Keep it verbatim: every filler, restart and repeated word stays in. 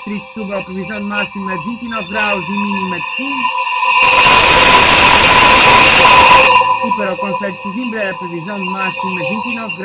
Distrito de Setúbal, previsão de máxima de vinte e nove graus e mínima de quinze. E para o concelho de Sesimbra, previsão de máxima de vinte e nove graus.